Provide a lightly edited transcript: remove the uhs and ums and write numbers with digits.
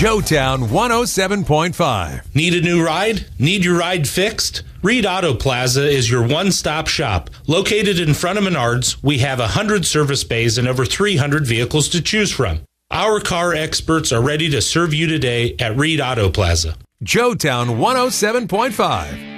Joetown 107.5. Need a new ride? Need your ride fixed? Reed Auto Plaza is your one-stop shop. Located in front of Menards, we have 100 service bays and over 300 vehicles to choose from. Our car experts are ready to serve you today at Reed Auto Plaza. Joetown 107.5.